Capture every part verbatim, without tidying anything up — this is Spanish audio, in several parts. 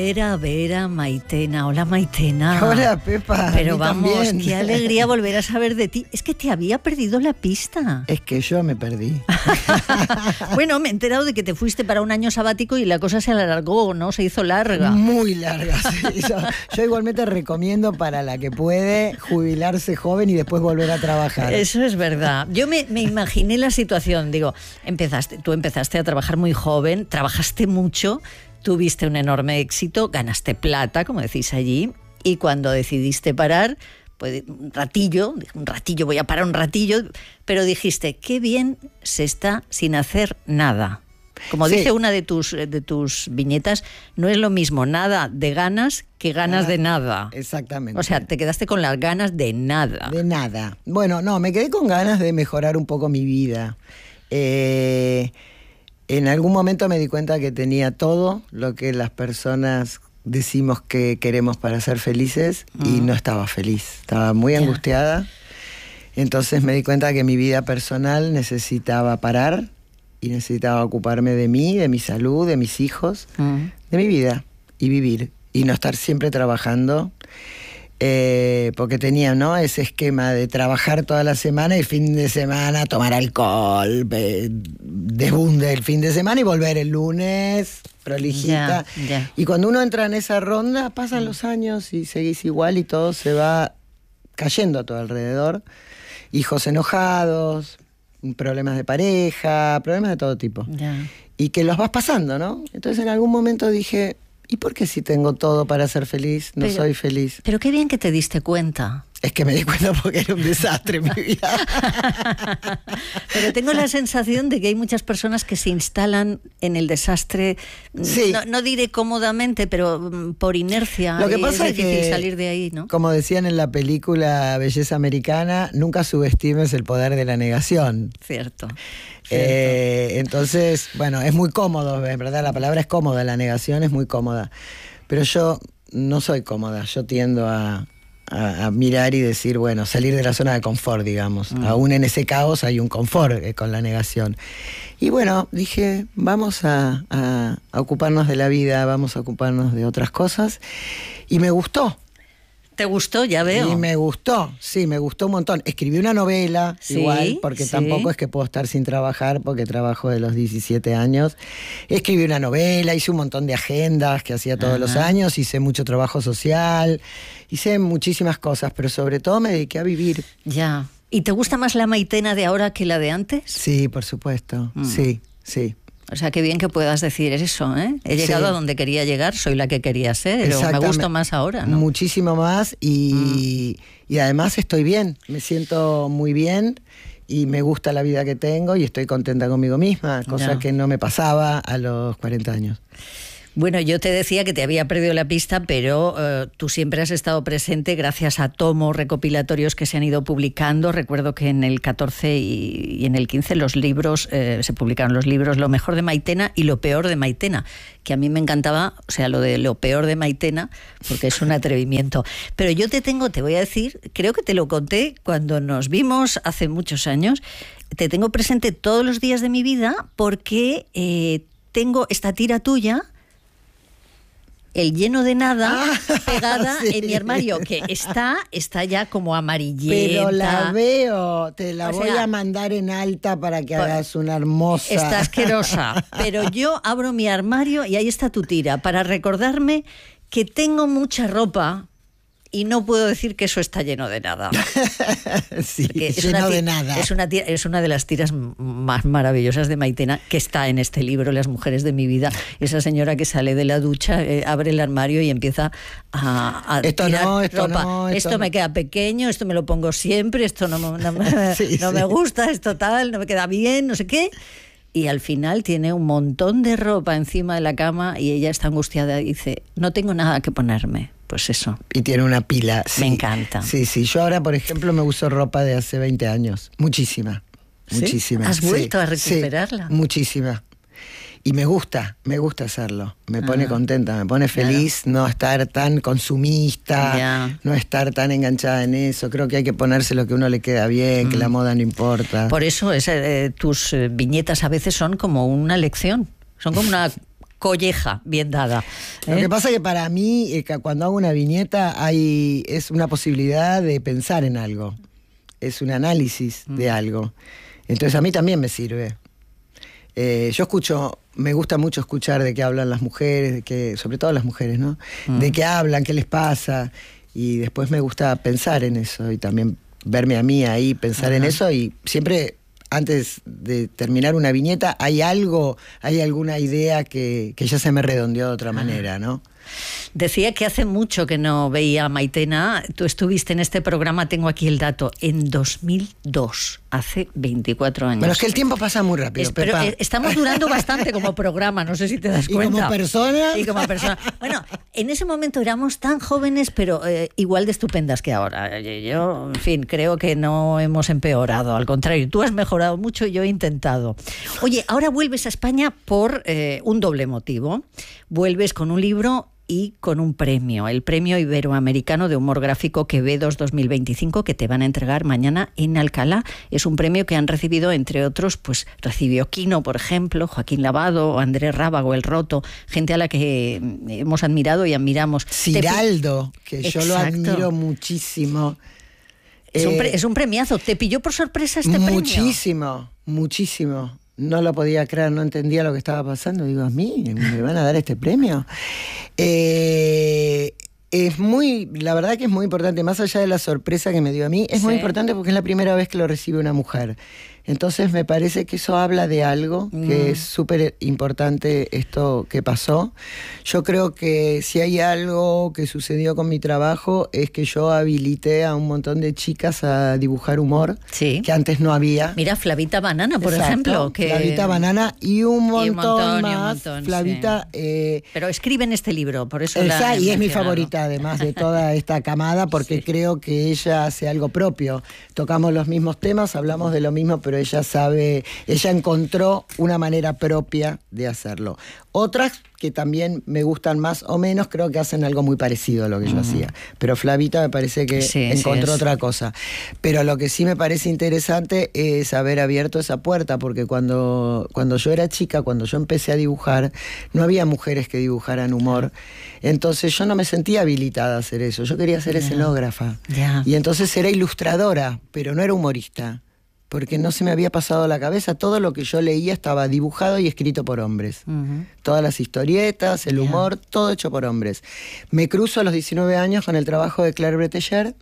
Vera, Vera, Maitena. Hola, Maitena. Hola, Pepa. Pero vamos, también. Qué alegría volver a saber de ti. Es que te había perdido la pista. Es que yo me perdí. Bueno, me he enterado de que te fuiste para un año sabático y la cosa se alargó, ¿no? Se hizo larga. Muy larga. Sí. Yo, yo igualmente recomiendo para la que puede jubilarse joven y después volver a trabajar. Eso es verdad. Yo me, me imaginé la situación. Digo, empezaste, tú empezaste a trabajar muy joven, trabajaste mucho. Tuviste un enorme éxito, ganaste plata, como decís allí, y cuando decidiste parar, pues un ratillo, un ratillo, voy a parar un ratillo, pero dijiste, qué bien se está sin hacer nada. Como sí. dice una de tus, de tus viñetas, no es lo mismo nada de ganas que ganas nada, de nada. Exactamente. O sea, te quedaste con las ganas de nada. De nada. Bueno, no, me quedé con ganas de mejorar un poco mi vida. Eh... En algún momento me di cuenta que tenía todo lo que las personas decimos que queremos para ser felices mm. y no estaba feliz. Estaba muy yeah. angustiada. Entonces me di cuenta que mi vida personal necesitaba parar y necesitaba ocuparme de mí, de mi salud, de mis hijos, mm. de mi vida y vivir. Y no estar siempre trabajando. Eh, porque tenía, ¿no?, ese esquema de trabajar toda la semana y fin de semana tomar alcohol, eh, desbunde el fin de semana y volver el lunes, prolijita. Yeah, yeah. Y cuando uno entra en esa ronda, pasan mm. los años y seguís igual y todo se va cayendo a tu alrededor. Hijos enojados, problemas de pareja, problemas de todo tipo. Yeah. Y que los vas pasando, ¿no? Entonces en algún momento dije... ¿Y por qué si tengo todo para ser feliz, no pero, soy feliz? Pero qué bien que te diste cuenta. Es que me di cuenta porque era un desastre mi vida. Pero tengo la sensación de que hay muchas personas que se instalan en el desastre, sí. no, no diré cómodamente, pero por inercia. Lo que pasa es difícil que, salir de ahí, ¿no? Como decían en la película Belleza Americana, nunca subestimes el poder de la negación. Cierto. Eh, entonces, bueno, es muy cómodo, en verdad la palabra es cómoda, la negación es muy cómoda. Pero yo no soy cómoda, yo tiendo a... A, a mirar y decir, bueno, salir de la zona de confort, digamos. Mm. Aún en ese caos hay un confort eh, con la negación. Y bueno, dije, vamos a, a, a ocuparnos de la vida, vamos a ocuparnos de otras cosas. Y me gustó. ¿Te gustó? Ya veo. Y me gustó, sí, me gustó un montón. Escribí una novela, sí, igual, porque sí. tampoco es que puedo estar sin trabajar, porque trabajo de los diecisiete años. Escribí una novela, hice un montón de agendas que hacía todos Ajá. los años, hice mucho trabajo social, hice muchísimas cosas, pero sobre todo me dediqué a vivir. Ya. ¿Y te gusta más la Maitena de ahora que la de antes? Sí, por supuesto, mm. sí, sí. O sea, qué bien que puedas decir eso, ¿eh? He llegado sí. a donde quería llegar, soy la que quería ser, pero me gusta más ahora, ¿no? Muchísimo más y, mm. y además estoy bien, me siento muy bien y me gusta la vida que tengo y estoy contenta conmigo misma, cosa ya. que no me pasaba a los cuarenta años. Bueno, yo te decía que te había perdido la pista, pero uh, tú siempre has estado presente gracias a tomos recopilatorios que se han ido publicando. Recuerdo que en el catorce y, y en el quince los libros, eh, se publicaron los libros Lo mejor de Maitena y Lo peor de Maitena, que a mí me encantaba, o sea, lo de Lo peor de Maitena, porque es un atrevimiento. Pero yo te tengo, te voy a decir, creo que te lo conté cuando nos vimos hace muchos años, te tengo presente todos los días de mi vida porque eh, tengo esta tira tuya, El lleno de nada, ah, pegada sí. en mi armario, que está, está ya como amarillenta. Pero la veo, te la o voy sea, a mandar en alta para que hagas una hermosa. Está asquerosa, pero yo abro mi armario y ahí está tu tira, para recordarme que tengo mucha ropa y no puedo decir que eso está lleno de nada. Sí, es lleno de nada. Es una, tira, es una de las tiras más maravillosas de Maitena, que está en este libro, Las mujeres de mi vida. Esa señora que sale de la ducha, eh, abre el armario y empieza a, a esto tirar no, esto ropa. No, esto, esto no. me queda pequeño, esto me lo pongo siempre, esto no, no, me, sí, no sí. me gusta, esto tal, no me queda bien, no sé qué. Y al final tiene un montón de ropa encima de la cama y ella está angustiada y dice, no tengo nada que ponerme. Pues eso. Y tiene una pila. Sí. Me encanta. Sí, sí. Yo ahora, por ejemplo, me uso ropa de hace veinte años. Muchísima. ¿Sí? Muchísima. ¿Has vuelto sí. a recuperarla? Sí, muchísima. Y me gusta, me gusta hacerlo. Me pone ah, contenta, me pone feliz claro. no estar tan consumista, yeah. no estar tan enganchada en eso. Creo que hay que ponerse lo que a uno le queda bien, mm. que la moda no importa. Por eso es, eh, tus eh, viñetas a veces son como una lección. Son como una colleja bien dada. ¿eh? Lo que pasa es que para mí, eh, cuando hago una viñeta, hay, es una posibilidad de pensar en algo. Es un análisis mm. de algo. Entonces a mí también me sirve. Eh, yo escucho, me gusta mucho escuchar de qué hablan las mujeres, de qué, sobre todo las mujeres, ¿no? Mm. De qué hablan, qué les pasa. Y después me gusta pensar en eso y también verme a mí ahí, pensar Ajá. en eso. Y siempre, antes de terminar una viñeta, hay algo, hay alguna idea que, que ya se me redondeó de otra Ajá. manera, ¿no? Decía que hace mucho que no veía a Maitena. Tú estuviste en este programa, tengo aquí el dato, en dos mil dos, hace veinticuatro años. Bueno, es que el tiempo pasa muy rápido, es, Pero eh, estamos durando bastante como programa, no sé si te das cuenta. Y como persona. Y como persona. Bueno, en ese momento éramos tan jóvenes, pero eh, igual de estupendas que ahora. Yo, en fin, creo que no hemos empeorado, al contrario, tú has mejorado mucho y yo he intentado. Oye, ahora vuelves a España por eh, un doble motivo. Vuelves con un libro y con un premio, el Premio Iberoamericano de Humor Gráfico Quevedos dos mil veinticinco, que te van a entregar mañana en Alcalá. Es un premio que han recibido, entre otros, pues recibió Quino, por ejemplo, Joaquín Lavado, Andrés Rábago, El Roto, gente a la que hemos admirado y admiramos. Ciraldo, que Exacto. yo lo admiro muchísimo. Es, eh, un pre- es un premiazo. ¿Te pilló por sorpresa este premio? Muchísimo, muchísimo. No lo podía creer, no entendía lo que estaba pasando. Digo, ¿a mí me van a dar este premio? Eh, es muy, la verdad que es muy importante, más allá de la sorpresa que me dio a mí, es sí. muy importante porque es la primera vez que lo recibe una mujer. Entonces me parece que eso habla de algo, mm. que es súper importante esto que pasó. Yo creo que si hay algo que sucedió con mi trabajo es que yo habilité a un montón de chicas a dibujar humor, sí. que antes no había. Mira, Flavita Banana, por Exacto, ejemplo. Que... Flavita Banana y un montón, y un montón más. Y un montón, Flavita... Sí. Eh... Pero escribe en este libro, por eso Esa, la y es mi favorita, además de toda esta camada, porque sí. creo que ella hace algo propio. Tocamos los mismos temas, hablamos de lo mismo, pero ella sabe, ella encontró una manera propia de hacerlo. Otras que también me gustan más o menos, creo que hacen algo muy parecido a lo que yo uh-huh. hacía. Pero Flavita me parece que sí, encontró sí, otra cosa. Pero lo que sí me parece interesante es haber abierto esa puerta, porque cuando, cuando yo era chica, cuando yo empecé a dibujar, no había mujeres que dibujaran humor. Entonces yo no me sentía habilitada a hacer eso. Yo quería ser yeah. escenógrafa. Yeah. Y entonces era ilustradora, pero no era humorista. Porque no se me había pasado la cabeza, todo lo que yo leía estaba dibujado y escrito por hombres. Uh-huh. Todas las historietas, el humor, yeah. todo hecho por hombres. Me cruzo a los diecinueve años con el trabajo de Claire Breteller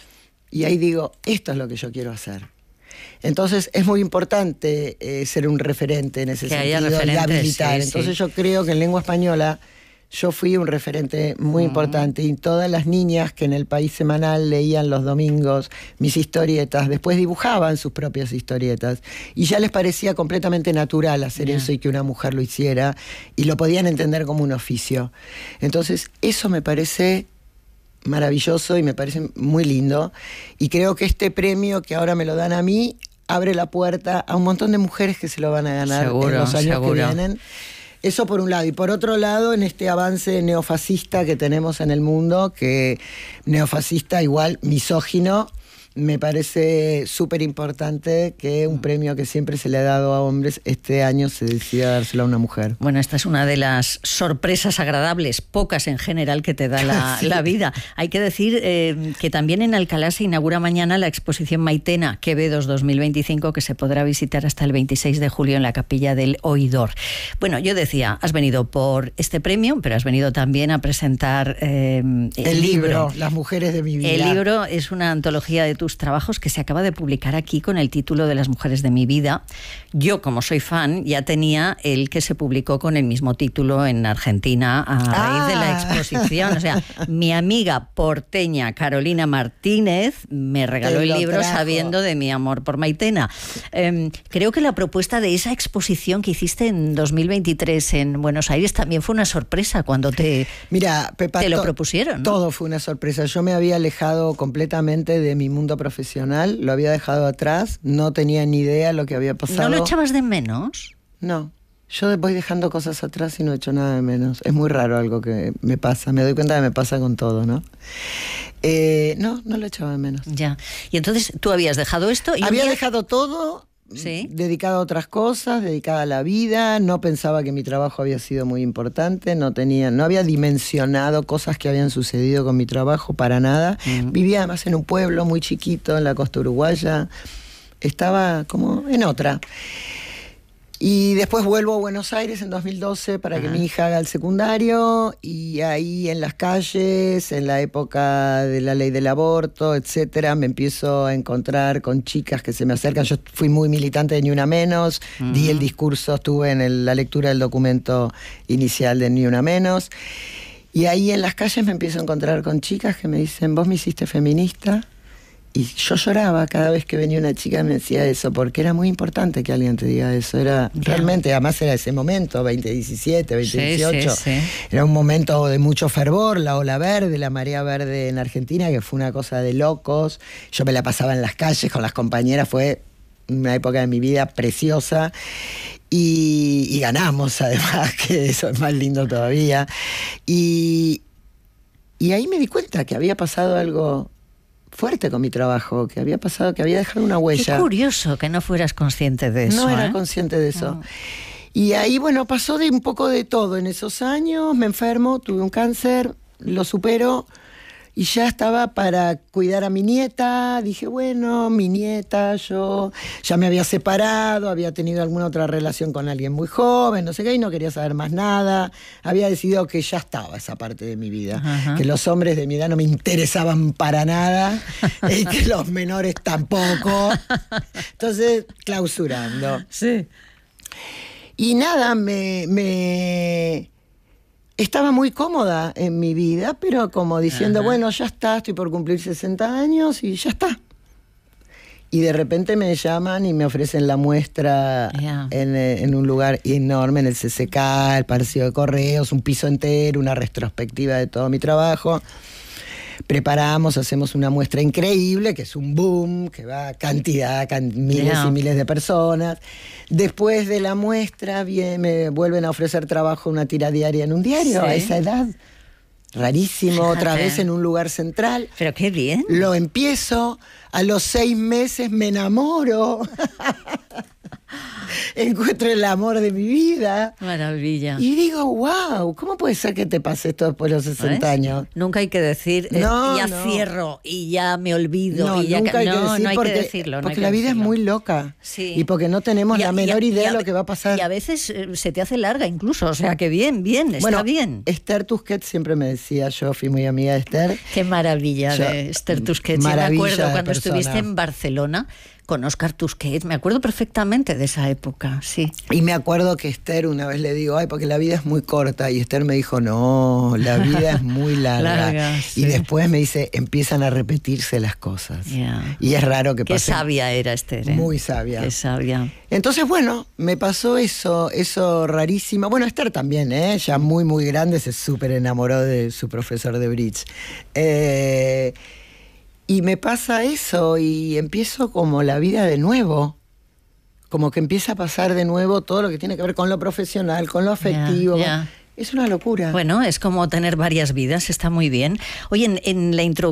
y ahí digo, esto es lo que yo quiero hacer. Entonces es muy importante eh, ser un referente en ese que sentido y habilitar. Sí, Entonces sí. yo creo que en lengua española yo fui un referente muy uh-huh. importante y todas las niñas que en el País Semanal leían los domingos mis historietas, después dibujaban sus propias historietas y ya les parecía completamente natural hacer yeah. eso y que una mujer lo hiciera y lo podían entender como un oficio. Entonces eso me parece maravilloso y me parece muy lindo y creo que este premio que ahora me lo dan a mí abre la puerta a un montón de mujeres que se lo van a ganar seguro, en los años seguro. que vienen. Eso por un lado. Y por otro lado, en este avance neofascista que tenemos en el mundo, que neofascista igual misógino, me parece súper importante que un premio que siempre se le ha dado a hombres, este año se decida dárselo a una mujer. Bueno, esta es una de las sorpresas agradables, pocas en general, que te da la, sí. la vida. Hay que decir eh, que también en Alcalá se inaugura mañana la exposición Maitena Quevedos dos mil veinticinco, que se podrá visitar hasta el veintiséis de julio en la Capilla del Oidor. Bueno, yo decía, has venido por este premio, pero has venido también a presentar eh, el, el libro, Las mujeres de mi vida. El libro es una antología de tus trabajos que se acaba de publicar aquí con el título de Las mujeres de mi vida. Yo, como soy fan, ya tenía el que se publicó con el mismo título en Argentina a raíz ah. de la exposición. O sea, mi amiga porteña Carolina Martínez me regaló el libro trajo. sabiendo de mi amor por Maitena. Eh, creo que la propuesta de esa exposición que hiciste en dos mil veintitrés en Buenos Aires también fue una sorpresa cuando te, Mira, Pepa, te lo to- propusieron, ¿no? Todo fue una sorpresa. Yo me había alejado completamente de mi mundo profesional, lo había dejado atrás, no tenía ni idea lo que había pasado. ¿No lo echabas de menos? No, yo voy dejando cosas atrás y no echo nada de menos. Es muy raro algo que me pasa, me doy cuenta que me pasa con todo, ¿no? Eh, no, no lo echaba de menos. Ya, y entonces tú habías dejado esto y había día... dejado todo ¿Sí? dedicada a otras cosas, dedicada a la vida. No pensaba que mi trabajo había sido muy importante, no tenía, no había dimensionado cosas que habían sucedido con mi trabajo para nada. Uh-huh. Vivía además en un pueblo muy chiquito, en la costa uruguaya. Estaba como en otra. Y después vuelvo a Buenos Aires en dos mil doce para que uh-huh. mi hija haga el secundario, y ahí en las calles, en la época de la ley del aborto, etcétera, me empiezo a encontrar con chicas que se me acercan. Yo fui muy militante de Ni Una Menos, uh-huh. di el discurso, estuve en el, la lectura del documento inicial de Ni Una Menos, y ahí en las calles me empiezo a encontrar con chicas que me dicen: vos me hiciste feminista. Y yo lloraba cada vez que venía una chica y me decía eso, porque era muy importante que alguien te diga eso. Era yeah. realmente, además era ese momento, veinte diecisiete, veinte dieciocho. Sí, sí, sí. Era un momento de mucho fervor, la ola verde, la marea verde en Argentina, que fue una cosa de locos. Yo me la pasaba en las calles con las compañeras, fue una época de mi vida preciosa. Y, y ganamos, además, que eso es más lindo todavía. Y, y ahí me di cuenta que había pasado algo fuerte con mi trabajo, que había pasado, que había dejado una huella. Qué curioso que no fueras consciente de eso. No era ¿eh? consciente de eso. No. Y ahí, bueno, pasó de un poco de todo en esos años. Me enfermo, tuve un cáncer, lo supero, y ya estaba para cuidar a mi nieta. Dije, bueno, mi nieta, yo ya me había separado, había tenido alguna otra relación con alguien muy joven, no sé qué, y no quería saber más nada. Había decidido que ya estaba esa parte de mi vida, uh-huh. que los hombres de mi edad no me interesaban para nada, y que los menores tampoco. Entonces, clausurando. Sí. Y nada, me... me estaba muy cómoda en mi vida, pero como diciendo, ajá. bueno, ya está, estoy por cumplir sesenta años y ya está. Y de repente me llaman y me ofrecen la muestra yeah. en, en un lugar enorme, en el C C K, el Palacio de Correos, un piso entero, una retrospectiva de todo mi trabajo. Preparamos, hacemos una muestra increíble, que es un boom, que va a cantidad, can, miles yeah. y miles de personas. Después de la muestra bien, me vuelven a ofrecer trabajo, una tira diaria en un diario, ¿sí? a esa edad. Rarísimo, fíjate. Otra vez en un lugar central. Pero qué bien. Lo empiezo, a los seis meses me enamoro. Encuentro el amor de mi vida. Maravilla. Y digo, wow, ¿cómo puede ser que te pase esto después de los sesenta años? Nunca hay que decir, eh, no, ya no. cierro y ya me olvido. No, y ya nunca ca- hay que no, decir no hay porque, que decirlo. porque no hay la que vida decirlo. es muy loca. Sí. Y porque no tenemos y a, la menor y a, idea a, de lo que va a pasar. Y a veces eh, se te hace larga incluso, o sea que bien, bien, está bueno, bien. Esther Tusquets siempre me decía, yo fui muy amiga de Esther. Qué maravilla yo, de Esther Tusquets. Yo me acuerdo cuando persona. estuviste en Barcelona con Óscar Tusquets, me acuerdo perfectamente de esa época, sí. Y me acuerdo que Esther, una vez le digo, ay, porque la vida es muy corta, y Esther me dijo, no, la vida es muy larga. larga sí. Y después me dice, empiezan a repetirse las cosas. Yeah. Y es raro que pase. Qué sabia era Esther, ¿eh? Muy sabia. Qué sabia. Entonces, bueno, me pasó eso, eso rarísimo. Bueno, Esther también, ¿eh? Ya muy, muy grande, se súper enamoró de su profesor de bridge. Eh... Y me pasa eso y empiezo como la vida de nuevo. Como que empieza a pasar de nuevo todo lo que tiene que ver con lo profesional, con lo afectivo. Yeah, yeah. Es una locura. Bueno, es como tener varias vidas, está muy bien. Oye, en, en la introducción